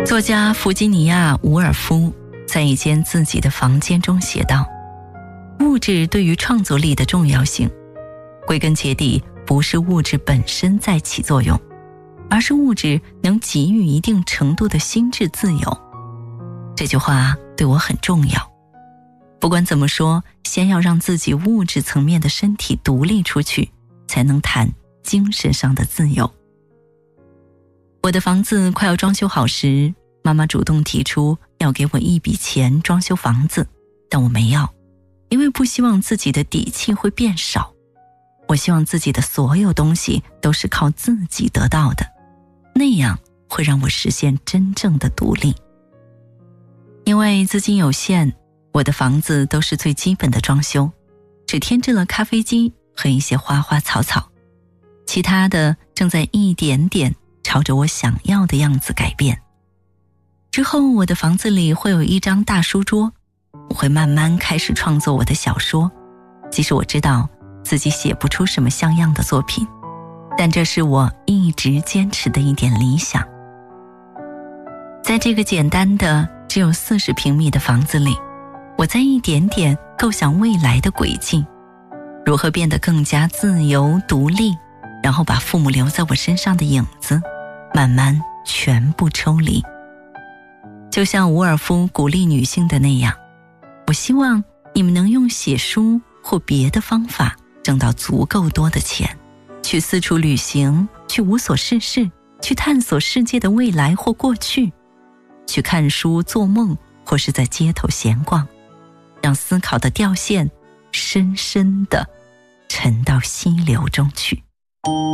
作家弗吉尼亚·伍尔夫在一间自己的房间中写道，物质对于创作力的重要性，归根结底不是物质本身在起作用，而是物质能给予一定程度的心智自由。这句话对我很重要。不管怎么说，先要让自己物质层面的身体独立出去，才能谈精神上的自由。我的房子快要装修好时，妈妈主动提出要给我一笔钱装修房子，但我没要，因为不希望自己的底气会变少。我希望自己的所有东西都是靠自己得到的，那样会让我实现真正的独立。因为资金有限，我的房子都是最基本的装修，只添置了咖啡机和一些花花草草，其他的正在一点点朝着我想要的样子改变。之后我的房子里会有一张大书桌，我会慢慢开始创作我的小说，即使我知道自己写不出什么像样的作品，但这是我一直坚持的一点理想。在这个简单的只有40平米的房子里，我在一点点构想未来的轨迹，如何变得更加自由独立，然后把父母留在我身上的影子慢慢全部抽离。就像伍尔夫鼓励女性的那样，我希望你们能用写书或别的方法挣到足够多的钱，去四处旅行，去无所事事，去探索世界的未来或过去，去看书做梦，或是在街头闲逛，让思考的吊线深深地沉到溪流中去。